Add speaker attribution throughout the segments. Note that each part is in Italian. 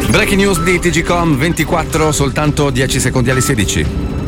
Speaker 1: Breaking news di TGcom 24, soltanto 10 secondi alle 16.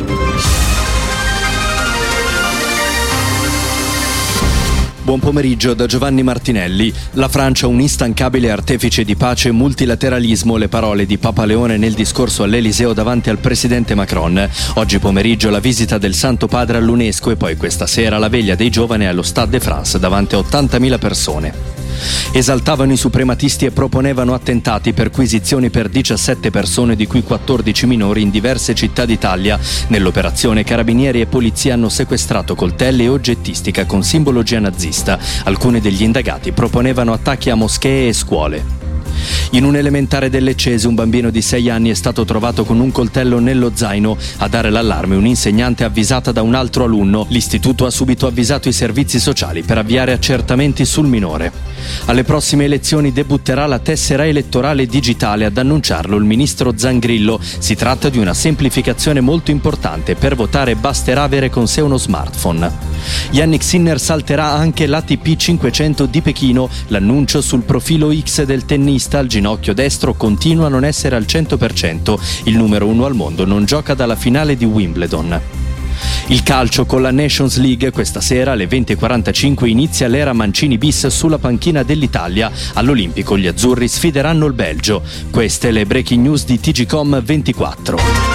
Speaker 2: Buon pomeriggio da Giovanni Martinelli. La Francia un instancabile artefice di pace e multilateralismo, le parole di Papa Leone nel discorso all'Eliseo davanti al presidente Macron. Oggi pomeriggio la visita del Santo Padre all'UNESCO e poi questa sera la veglia dei giovani allo Stade de France davanti a 80.000 persone. Esaltavano i suprematisti e proponevano attentati, perquisizioni per 17 persone di cui 14 minori in diverse città d'Italia. Nell'operazione carabinieri e polizia hanno sequestrato coltelli e oggettistica con simbologia nazista. Alcuni degli indagati proponevano attacchi a moschee e scuole. In un elementare del Leccese un bambino di 6 anni è stato trovato con un coltello nello zaino. A dare l'allarme un'insegnante avvisata da un altro alunno. L'istituto ha subito avvisato i servizi sociali per avviare accertamenti sul minore. Alle prossime elezioni debutterà la tessera elettorale digitale, ad annunciarlo il ministro Zangrillo. Si tratta di una semplificazione molto importante. Per votare basterà avere con sé uno smartphone. Yannick Sinner salterà anche l'ATP 500 di Pechino. L'annuncio sul profilo X del tennista al ginocchio destro continua a non essere al 100%. Il numero 1 al mondo non gioca dalla finale di Wimbledon. Il calcio con la Nations League. Questa sera alle 20.45 inizia l'era Mancini bis sulla panchina dell'Italia. All'Olimpico gli azzurri sfideranno il Belgio. Queste le breaking news di TGcom 24.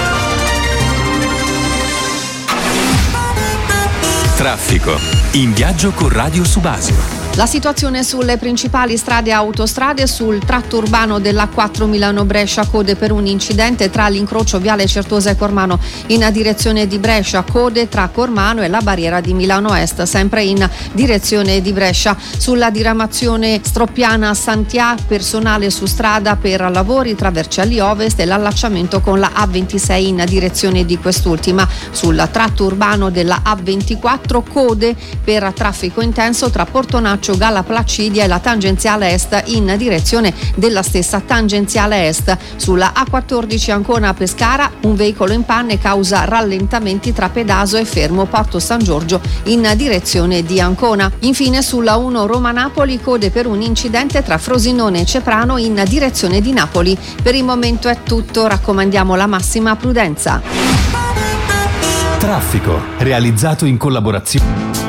Speaker 3: Traffico. In viaggio con Radio Subasio.
Speaker 4: La situazione sulle principali strade e autostrade: sul tratto urbano della A4 Milano-Brescia, code per un incidente tra l'incrocio viale Certosa e Cormano in direzione di Brescia, code tra Cormano e la barriera di Milano Est, sempre in direzione di Brescia. Sulla diramazione Stroppiana Santià, personale su strada per lavori tra Vercelli Ovest e l'allacciamento con la A26 in direzione di quest'ultima. Sul tratto urbano della A24, code per traffico intenso tra Portonaccio, Galla Placidia e la tangenziale est in direzione della stessa tangenziale est. Sulla A14 Ancona Pescara un veicolo in panne causa rallentamenti tra Pedaso e Fermo Porto San Giorgio in direzione di Ancona. Infine sulla 1 Roma-Napoli, code per un incidente tra Frosinone e Ceprano in direzione di Napoli. Per il momento è tutto, raccomandiamo la massima prudenza.
Speaker 3: Traffico, realizzato in collaborazione